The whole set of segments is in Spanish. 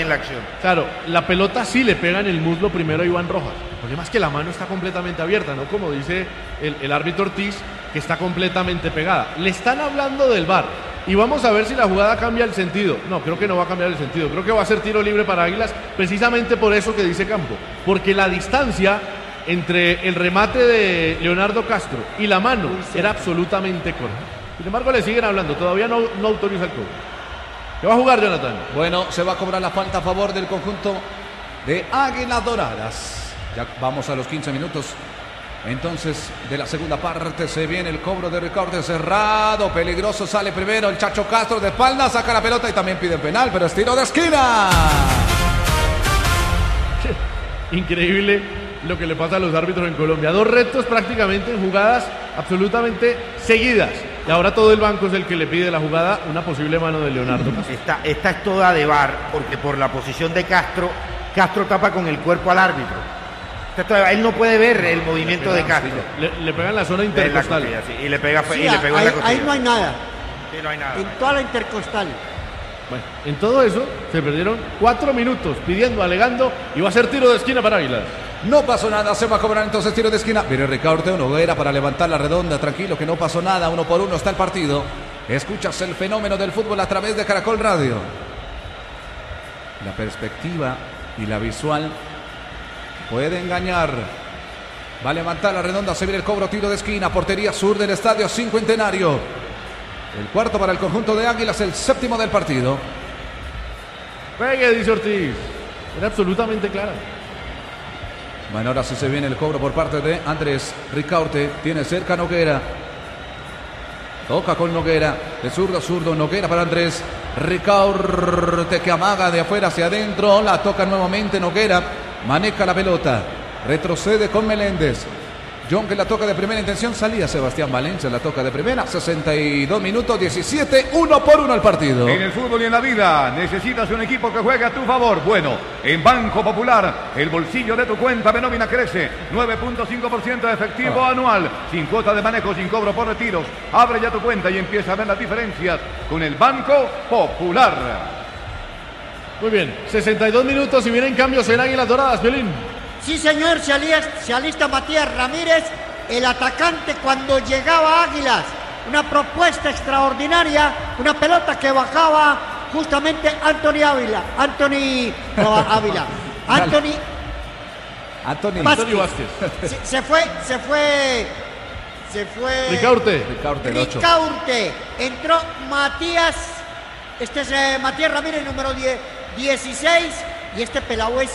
en la acción. Claro, la pelota sí le pega en el muslo primero a Iván Rojas. El problema es que la mano está completamente abierta, ¿no? Como dice el árbitro Ortiz, que está completamente pegada. Le están hablando del VAR. Y vamos a ver si la jugada cambia el sentido. No, creo que no va a cambiar el sentido. Creo que va a ser tiro libre para Águilas, precisamente por eso que dice Campo. Porque la distancia entre el remate de Leonardo Castro y la mano era absolutamente corta. Sin embargo, le siguen hablando. Todavía no autoriza el cobro. ¿Qué va a jugar, Jonathan? Bueno, se va a cobrar la falta a favor del conjunto de Águilas Doradas. Ya vamos a los 15 minutos. Entonces, de la segunda parte se viene el cobro de Ricaurte cerrado, peligroso, sale primero el Chacho Castro de espalda, saca la pelota y también pide penal, pero es tiro de esquina. Increíble lo que le pasa a los árbitros en Colombia. Dos retos prácticamente en jugadas absolutamente seguidas. Y ahora todo el banco es el que le pide la jugada, una posible mano de Leonardo Castro. Esta es toda de VAR, porque por la posición de Castro tapa con el cuerpo al árbitro. Él no puede ver el movimiento de Castro. Le pega en la zona intercostal. Y le pega Sí, en la costilla. ahí no hay nada. Sí, no hay nada. En toda la intercostal. Bueno, en todo eso se perdieron 4 minutos pidiendo, alegando, y va a ser tiro de esquina para Águilas. No pasó nada, se va a cobrar entonces tiro de esquina. Viene Ricaurte, Noguera para levantar la redonda, tranquilo que no pasó nada, 1 por 1 está el partido. Escuchas el fenómeno del fútbol a través de Caracol Radio. La perspectiva y la visual puede engañar. Va a levantar la redonda, se viene el cobro, tiro de esquina, portería sur del Estadio Cincuentenario. El cuarto para el conjunto de Águilas, el séptimo del partido. Pegue, dice Ortiz. Era absolutamente clara. Bueno, ahora sí se viene el cobro por parte de Andrés Ricaurte. Tiene cerca Noguera. Toca con Noguera. De zurdo, Noguera para Andrés Ricaurte, que amaga de afuera hacia adentro. La toca nuevamente Noguera. Maneja la pelota. Retrocede con Meléndez. John que la toca de primera intención. Salía Sebastián Valencia, la toca de primera. 62 minutos 17. 1 por 1 el partido. En el fútbol y en la vida necesitas un equipo que juegue a tu favor. Bueno, en Banco Popular, el bolsillo de tu cuenta de nómina crece. 9.5% de efectivo anual. Sin cuota de manejo, sin cobro por retiros. Abre ya tu cuenta y empieza a ver las diferencias con el Banco Popular. Muy bien, 62 minutos y vienen cambios en Águilas Doradas, Violín. Sí, señor, se alista Matías Ramírez, el atacante cuando llegaba a Águilas. Una propuesta extraordinaria, una pelota que bajaba justamente Anthony Vázquez. Se fue. Ricaurte, el 8. Ricaurte. Entró Matías. Este es Matías Ramírez, número 16. Y este pelado es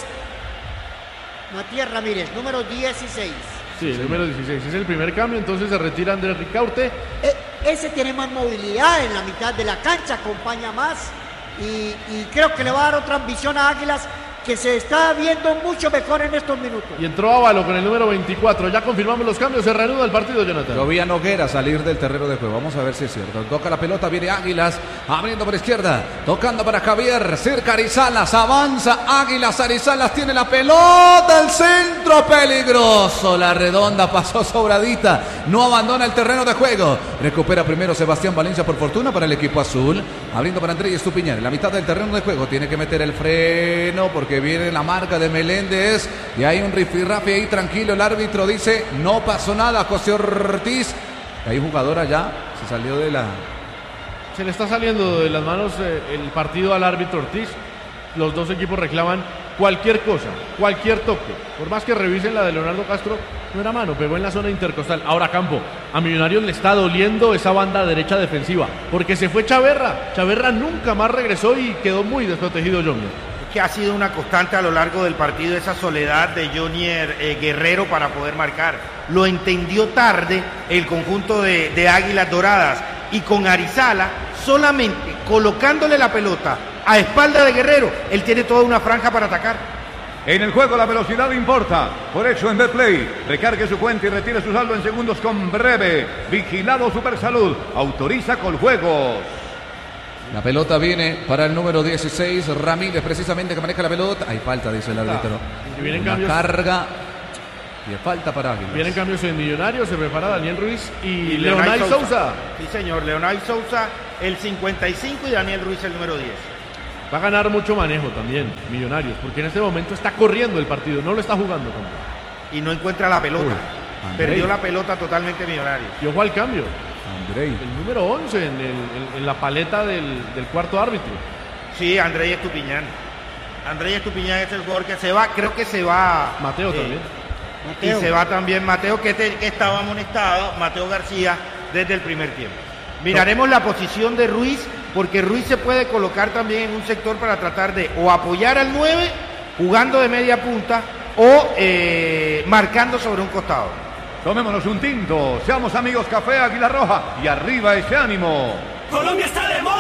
Matías Ramírez, número 16. Sí, el número 16. Es el primer cambio, entonces se retira Andrés Ricaurte. Ese tiene más movilidad en la mitad de la cancha, acompaña más. Y creo que le va a dar otra ambición a Águilas, que se está viendo mucho mejor en estos minutos. Y entró Ávalo con el número 24. Ya confirmamos los cambios, se reanuda el partido, Jonathan. Lo vi a Noguera salir del terreno de juego. Vamos a ver si es cierto. Toca la pelota, viene Águilas, abriendo por izquierda, tocando para Javier, cerca Arizalas, avanza Águilas, Arizalas tiene la pelota, el centro peligroso, la redonda pasó sobradita, no abandona el terreno de juego. Recupera primero Sebastián Valencia por fortuna para el equipo azul, abriendo para Andrés Estupiñán, en la mitad del terreno de juego, tiene que meter el freno porque viene la marca de Meléndez y hay un rifirrafe ahí, tranquilo, el árbitro dice no pasó nada. José Ortiz, hay un jugador allá, se salió de la... Se le está saliendo de las manos el partido al árbitro Ortiz. Los dos equipos reclaman cualquier cosa, cualquier toque. Por más que revisen la de Leonardo Castro, no era mano, pegó en la zona intercostal. Ahora Campo, a Millonarios le está doliendo esa banda derecha defensiva, porque se fue Chaverra. Chaverra nunca más regresó y quedó muy desprotegido Jonier. Que ha sido una constante a lo largo del partido esa soledad de Jonier Guerrero para poder marcar. Lo entendió tarde el conjunto de Águilas Doradas, y con Arizala solamente colocándole la pelota a espalda de Guerrero, él tiene toda una franja para atacar. En el juego la velocidad importa, por eso en Betplay recargue su cuenta y retire su saldo en segundos con Breve. Vigilado Supersalud, autoriza Coljuegos. La pelota viene para el número 16, Ramírez precisamente, que maneja la pelota. Hay falta, dice el árbitro. Y vienen una cambios. Carga y falta para Águilas. Vienen cambios en Millonarios, se prepara Daniel Ruiz y Leonay Sousa. Sí, señor, Leonay Sousa el 55 y Daniel Ruiz el número 10. Va a ganar mucho manejo también, Millonarios, porque en este momento está corriendo el partido, no lo está jugando. Y no encuentra la pelota. Perdió la pelota totalmente Millonarios. Y ojo al cambio. Andrei. El número 11 en la paleta del cuarto árbitro. Sí, Andrei Estupiñán. Andrei Estupiñán es el jugador que se va, creo que se va. Mateo también. Y se va también Mateo, que estaba amonestado, Mateo García, desde el primer tiempo. Miraremos la posición de Ruiz, porque Ruiz se puede colocar también en un sector para tratar de o apoyar al 9, jugando de media punta, o marcando sobre un costado. Tomémonos un tinto, seamos amigos Café Águila Roja y arriba ese ánimo. Colombia está de moda.